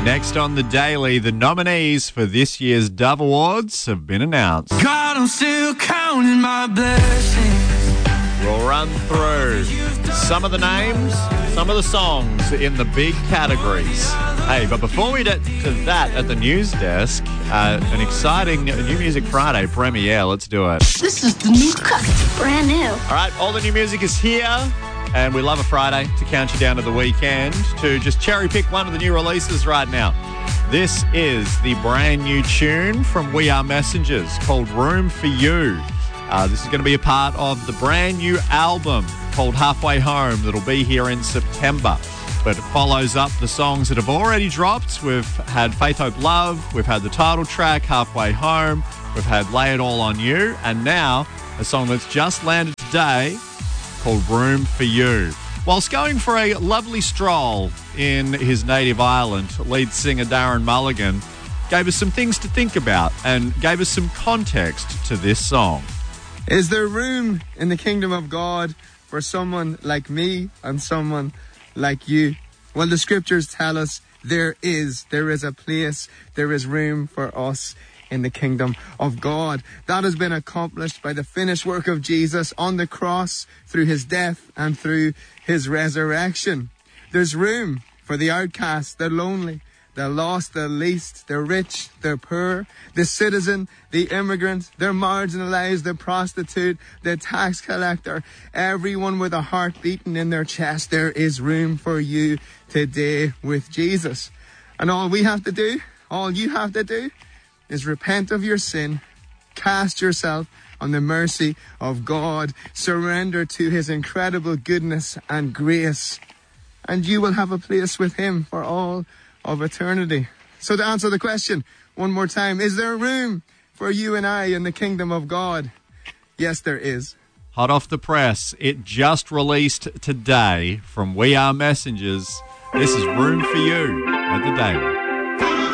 Next on The Daily, the nominees for this year's Dove Awards have been announced. God, I'm still counting my blessings. We'll run through some of the names, some of the songs in the big categories. Hey, but before we get to that at the news desk, an exciting New Music Friday premiere. Let's do it. This is the new cut, brand new. All right, all the new music is here, and we love a Friday to count you down to the weekend to just cherry pick one of the new releases right now. This is the brand new tune from We Are Messengers called Room for You. This is going to be a part of the brand new album called Halfway Home that'll be here in September. But it follows up the songs that have already dropped. We've had Faith, Hope, Love. We've had the title track, Halfway Home. We've had Lay It All On You. And now a song that's just landed today called Room for You. Whilst going for a lovely stroll in his native Ireland, lead singer Darren Mulligan gave us some things to think about and gave us some context to this song. Is there room in the kingdom of God for someone like me and someone like you? Well, the scriptures tell us there is a place, there is room for us in the kingdom of God. That has been accomplished by the finished work of Jesus on the cross through his death and through his resurrection. There's room for the outcast, the lonely, the lost, the least, the rich, the poor, the citizen, the immigrant, the marginalized, the prostitute, the tax collector, everyone with a heart beating in their chest. There is room for you today with Jesus. And all we have to do, all you have to do, is repent of your sin, cast yourself on the mercy of God, surrender to his incredible goodness and grace, and you will have a place with him for all of eternity. So to answer the question one more time, is there room for you and I in the kingdom of God? Yes, there is. Hot off the press, it just released today from We Are Messengers. This is Room for You at The Daily.